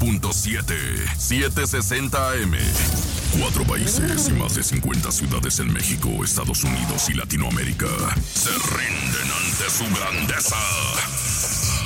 97.7, 760 AM. 4 países y más de 50 ciudades en México, Estados Unidos y Latinoamérica se rinden ante su grandeza.